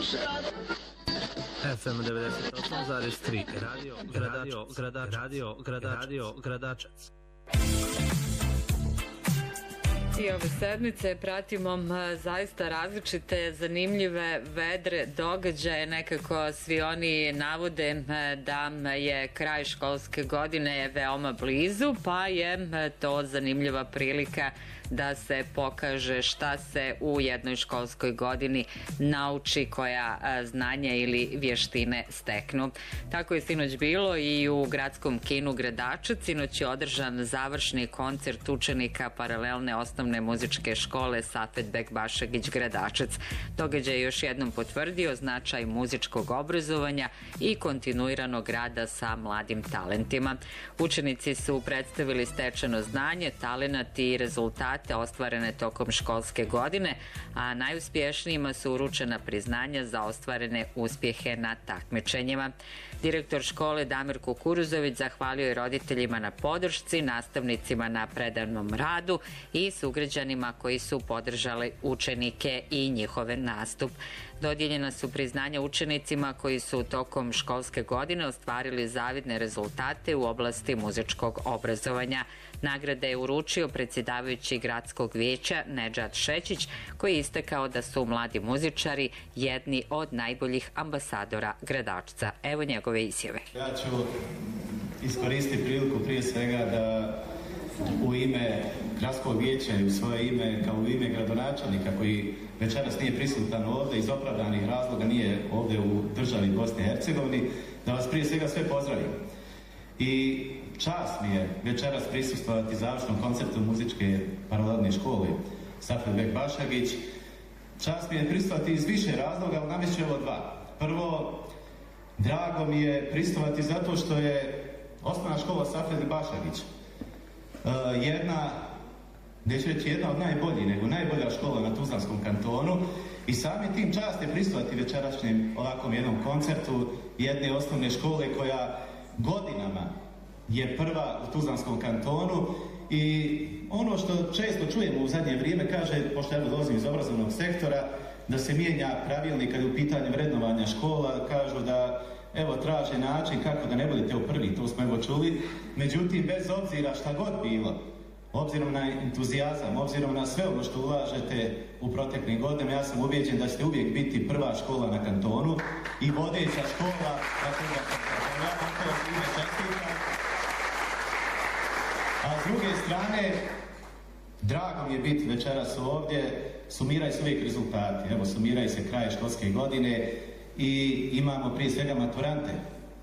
FM 98,3 Radio Gradačac. I ove sedmice pratimo zaista različite, zanimljive, vedre događaje. Nekako svi oni navode da je kraj školske godine veoma blizu, pa je to zanimljiva prilika da se pokaže šta se u jednoj školskoj godini nauči, koja znanja ili vještine steknu. Tako je sinoć bilo i u gradskom kinu Gradačac. Sinoć je održan završni koncert učenika paralelne osnovne muzičke škole Safet Bekbašagić Gradačac. Događaj je još jednom potvrdio značaj muzičkog obrazovanja i kontinuiranog rada sa mladim talentima. Učenici su predstavili stečeno znanje, talenat i rezultate ostvarene tokom školske godine, a najuspješnijima su uručena priznanja za ostvarene uspjehe na takmičenjima. Direktor škole Damir Kukuruzović zahvalio je roditeljima na podršci, nastavnicima na predanom radu i sugrađanima koji su podržali učenike i njihove nastup. Dodijeljena su priznanja učenicima koji su tokom školske godine ostvarili zavidne rezultate u oblasti muzičkog obrazovanja. Nagrade je uručio predsjedavajući gradskog vijeća Nedžad Šećić, koji je istakao da su mladi muzičari jedni od najboljih ambasadora Gradačca. Evo njegove izjave. Ja ću iskoristiti priliku prije svega da u ime gradskog vijeća i u svoje ime, kao u ime gradonačelnika koji večeras nije prisutan ovdje iz opravdanih razloga, nije ovdje u državi Bosne i Hercegovine, da vas prije svega sve pozdravim. I čast mi je večeras prisustvovati završnom koncertu muzičke paralelne škole Safet Bekbašagić. Čast mi je prisustvovati iz više razloga, ali navešću ovo dva. Prvo, drago mi je prisustvovati zato što je osnovna škola Safet Bekbašagić jedna, neću reći jedna od najboljih, nego najbolja škola na Tuzlanskom kantonu i sami tim čast je prisustvovati večerašnjem ovakvom jednom koncertu jedne osnovne škole koja godinama je prva u Tuzlanskom kantonu. I ono što često čujemo u zadnje vrijeme, kaže, pošto ja dolazim iz obrazovnog sektora, da se mijenja pravilnik kad je u pitanju vrednovanja škola, kažu da evo traže način kako da ne budete u prvi, to smo evo čuli. Međutim, bez obzira šta god bilo, obzirom na entuzijazam, obzirom na sve ono što ulažete u proteklim godinama, ja sam ubijeđen da ćete uvijek biti prva škola na kantonu i vodeća škola na toga kantona. Ja vam to ime čestitam. A s druge strane, drago mi je biti večeras ovdje, sumiraju se uvijek rezultati. Evo, sumiraju se kraje školske godine i imamo prije svega maturante